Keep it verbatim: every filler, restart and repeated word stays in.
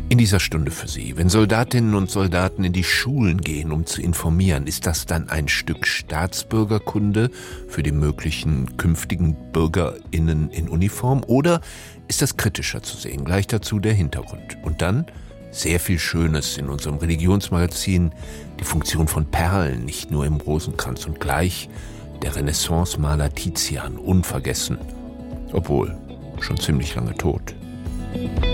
In dieser Stunde für Sie, wenn Soldatinnen und Soldaten in die Schulen gehen, um zu informieren, ist das dann ein Stück Staatsbürgerkunde für die möglichen künftigen BürgerInnen in Uniform oder ist das kritischer zu sehen? Gleich dazu der Hintergrund. Und dann sehr viel Schönes in unserem Religionsmagazin, die Funktion von Perlen, nicht nur im Rosenkranz und gleich der Renaissance-Maler Tizian, unvergessen, obwohl schon ziemlich lange tot.